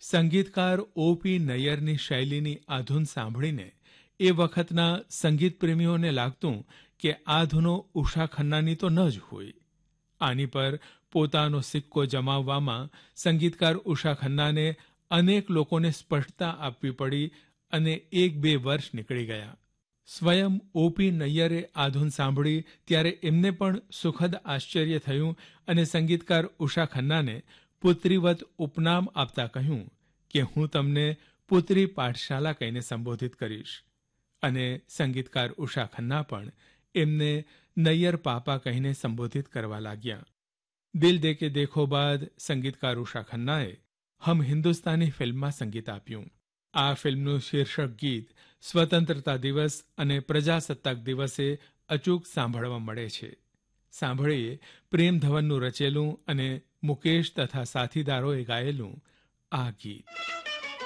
સંગીતકાર ઓપી નૈયરની શૈલીની આ ધૂન સાંભળીને એ વખતના સંગીત પ્રેમીઓને લાગતું કે આ ધૂનો ઉષા ખન્નાની તો ન જ હોય. આની પર પોતાનો સિક્કો જમાવવામાં સંગીતકાર ઉષા ખન્નાને અનેક લોકોને સ્પષ્ટતા આપવી પડી અને 1-2 વર્ષ નીકળી ગયા. સ્વયં ઓપી નૈયરે આ ધૂન સાંભળી ત્યારે એમને પણ સુખદ આશ્ચર્ય થયું અને સંગીતકાર ઉષા ખન્નાને પુત્રીવત ઉપનામ આપતા કહ્યું કે હું તમને પુત્રી પાઠશાલા કહીને સંબોધિત કરીશ. અને સંગીતકાર ઉષા ખન્ના પણ એમને નૈયર પાપા કહીને સંબોધિત કરવા લાગ્યા. દિલ દે કે દેખો બાદ સંગીતકાર ઉષા ખન્નાએ હમ હિન્દુસ્તાની ફિલ્મમાં સંગીત આપ્યું. આ ફિલ્મનું શીર્ષક ગીત સ્વતંત્રતા દિવસ અને પ્રજાસત્તાક દિવસે અચૂક સાંભળવા મળે છે. સાંભળીએ પ્રેમ ધવનનું રચેલું અને મુકેશ તથા સાથીદારોએ ગાયેલું આ ગીત.